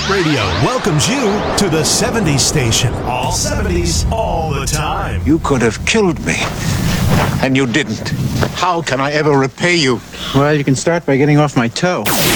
Radio welcomes you to the 70s station. All 70s, all the time. You could have killed me, and you didn't. How can I ever repay you? Well, you can start by getting off my toe.